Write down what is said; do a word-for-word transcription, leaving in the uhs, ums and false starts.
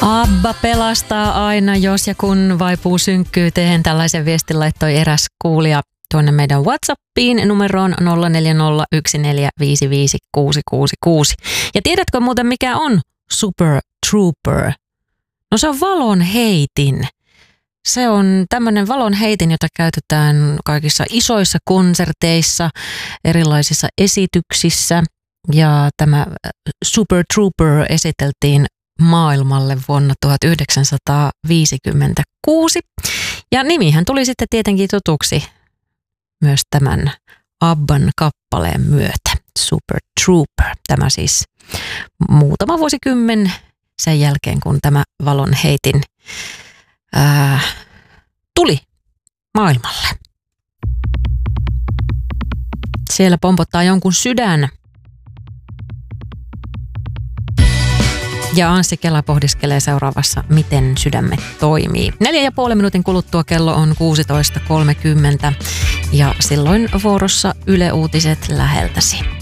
ABBA pelastaa aina, jos ja kun vaipuu synkkyyteen. Tällaisen viestin laittoi eräs kuulija tuonne meidän WhatsAppiin numeroon nolla neljä nolla yksi neljä viisi viisi kuusi kuusi kuusi. Ja tiedätkö muuten mikä on Super Trooper? No se on valonheitin. Se on tämmöinen valonheitin, jota käytetään kaikissa isoissa konserteissa, erilaisissa esityksissä. Ja tämä Super Trooper esiteltiin maailmalle vuonna tuhatyhdeksänsataaviisikymmentäkuusi. Ja nimihän tuli sitten tietenkin tutuksi myös tämän ABBAn kappaleen myötä. Super Trooper. Tämä siis muutama vuosikymmen sen jälkeen, kun tämä valonheitin ää, tuli maailmalle. Siellä pompottaa jonkun sydän. Ja Anssi Kela pohdiskelee seuraavassa, miten sydämet toimii. Neljä ja puoli minuutin kuluttua kello on kuusitoista kolmekymmentä ja silloin vuorossa Yle Uutiset läheltäsi.